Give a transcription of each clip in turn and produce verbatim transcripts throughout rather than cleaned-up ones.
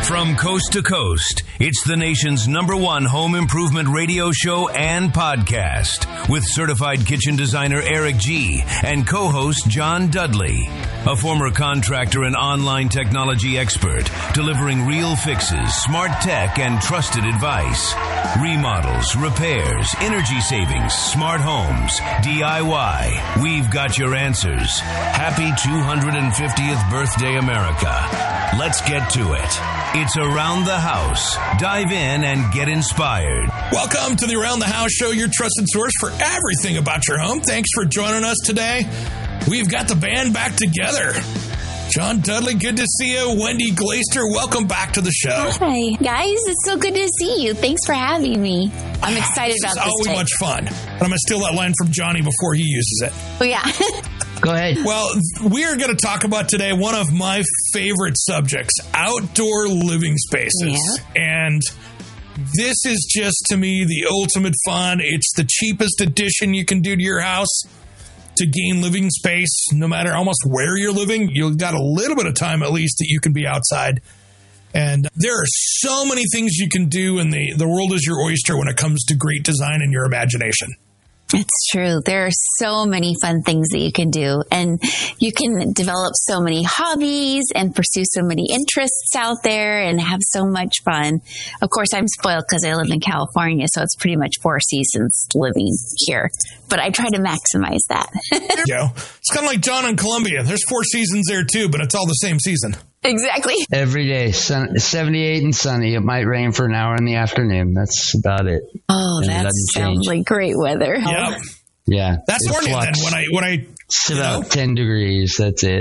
From coast to coast, it's the nation's number one home improvement radio show and podcast with certified kitchen designer Eric G. and co-host John Dudley, a former contractor and online technology expert, delivering real fixes, smart tech, and trusted advice. Remodels, repairs, energy savings, smart homes, D I Y. We've got your answers. Happy two hundred fiftieth birthday, America. Let's get to it. It's Around the House. Dive in and get inspired. Welcome to the Around the House show, your trusted source for everything about your home. Thanks for joining us today. We've got the band back together. John Dudley, good to see you. Wendy Glaister, welcome back to the show. Hi, guys. It's so good to see you. Thanks for having me. I'm excited this about this. It's always day. much fun. And I'm going to steal that line from Johnny before he uses it. Oh, yeah. Go ahead. Well, we are going to talk about today one of my favorite subjects, outdoor living spaces. Yeah. And this is just, to me, the ultimate fun. It's the cheapest addition you can do to your house to gain living space, no matter almost where you're living. You've got a little bit of time, at least, that you can be outside. And there are so many things you can do, and the, the world is your oyster when it comes to great design and your imagination. It's true. There are so many fun things that you can do, and you can develop so many hobbies and pursue so many interests out there and have so much fun. Of course, I'm spoiled because I live in California, so it's pretty much four seasons living here, but I try to maximize that. There you go. It's kind of like John in Columbia. There's four seasons there too, but it's all the same season. Exactly. Every day, sun, seventy-eight and sunny. It might rain for an hour in the afternoon. That's about it. Oh, And it that doesn't sounds change. like great weather. Yep. Yeah. That's It warning then flux. when I, when I, It's you about know. ten degrees. That's it.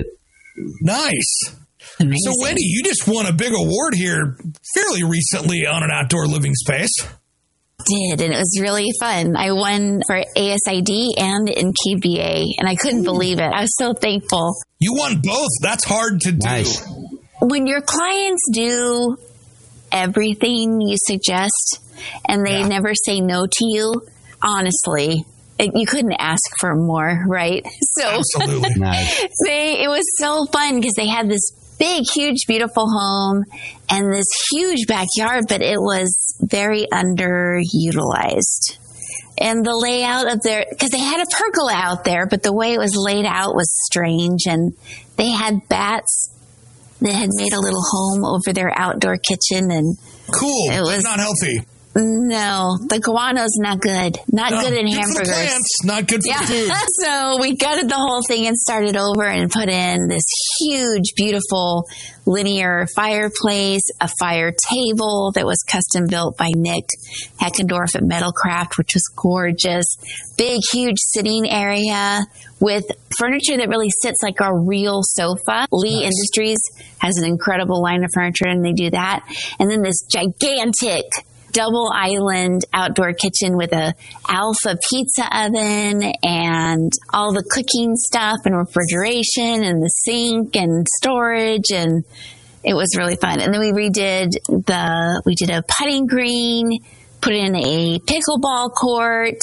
Nice. Amazing. So, Wendy, you just won a big award here fairly recently on an outdoor living space. Did, and it was really fun. I won for A S I D and in K B A, and I couldn't believe it. I was so thankful. You won both. That's hard to do. Nice. When your clients do everything you suggest and they Yeah. never say no to you, honestly, it, you couldn't ask for more, right? So Absolutely. Nice. they, it was so fun because they had this big, huge, beautiful home and this huge backyard, but it was very underutilized. And the layout of their, because they had a pergola out there, but the way it was laid out was strange. And they had bats that had made a little home over their outdoor kitchen. And Cool. It but was- not healthy. no, the guano's not good. Not No, good in good for the hamburgers. plants, not good for Yeah. the food. So we gutted the whole thing and started over and put in this huge, beautiful linear fireplace, a fire table that was custom built by Nick Heckendorf at Metalcraft, which was gorgeous. Big, huge sitting area with furniture that really sits like a real sofa. Lee Nice. Industries has an incredible line of furniture, and they do that. And then this gigantic double island outdoor kitchen with a Alpha pizza oven and all the cooking stuff and refrigeration and the sink and storage, and it was really fun. And then we redid the we did a putting green, put in a pickleball court,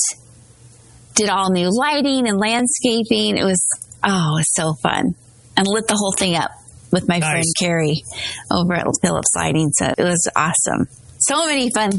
did all new lighting and landscaping. It was oh, it was so fun, and lit the whole thing up with my Nice. friend Carrie over at Phillips Lighting. So it was awesome. So many fun